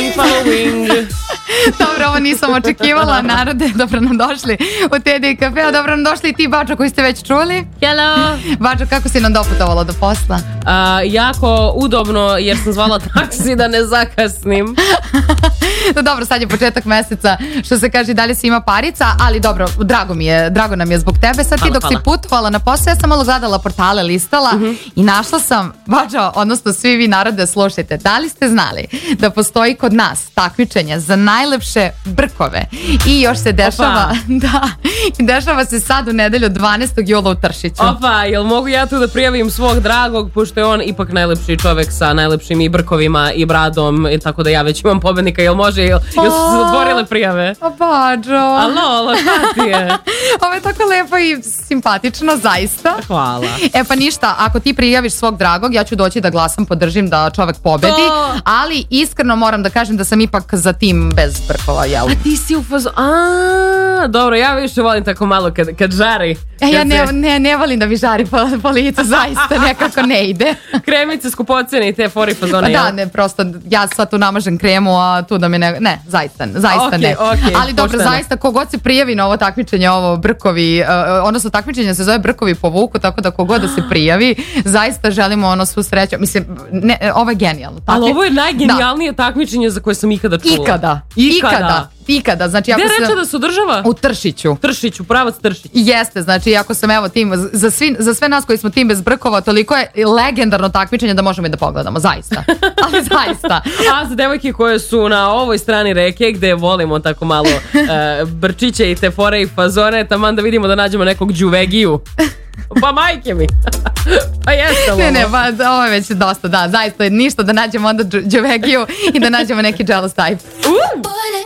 following. Dobro, ovo nisam očekivala. Narode, dobro nam došli u TD Cafe. Dobro nam došli i ti, Bačo, koji ste već čuli. Hello. Bačo, kako si nam doputovala do posla? Jako udobno, jer sam zvala taksi da ne zakasnim. Dobro, sad je početak meseca, što se kaže, dalje si ima parica, ali dobro, drago nam je zbog tebe. Sad ti dok si putovala na posao, ja sam malo gledala portale, listala i našla sam, Bačo, odnosno svi vi narode, slušajte, da li ste znali da postoji kod nas takmičenje za najlepše brkove i još se dešava, dešava se sad u nedelju 12. jula u Tršiću. Opa, jel mogu ja tu da prijavim svog dragog, pošto je on ipak najlepši čovek sa najlepšim i brkovima i bradom, tako da ja već imam pobednika, jel može, jel su se otvorile prijave? Bađo. Alo, šta ti je? Ovo je tako lepo i simpatično, zaista. Hvala. E pa ništa, ako ti prijaviš svog dragog, ja ću doći da glasam, podržim da čovek pobedi, ali iskreno moram da kažem da sam ipak za tim bez brkova, jel? A ti si u fazu... Dobro, ja više volim tako malo kad žari. Ja ne volim da mi žari po licu, zaista nekako ne ide. Kremice skupocene i te fori fazone. Da, ne, prosto ja sad tu namažem kremu, a tu da mi ne, zaista ne. Okay, ali dobro, zaista, kogod se prijavi na ovo takmičenje, ovo brkovi, odnosno takmičenje se zove brkovi po vuku, tako da kogod da se prijavi, zaista želimo svu sreću. Mislim, ovo je genijalno. Ali ovo je najgenijalnije takmičenje za koje sam ikada čula. Ikada. Znači, gde reče da se održava? U Tršiću. Tršiću, pravac Tršić. Jeste, znači ako sam evo tim, za sve nas koji smo tim bez brkova, toliko je legendarno takmičenje da možemo i da pogledamo, zaista. Ali zaista. A za devojke koje su na ovoj strani reke, gde volimo tako malo brčiće i te fore i fazone, taman da vidimo da nađemo nekog đuvegiju. Pa majke mi. Pa jeste ovo. Ne, pa ovo je već dosta, da, zaista ništa da nađemo onda đuvegiju i da nađemo neki jealous type.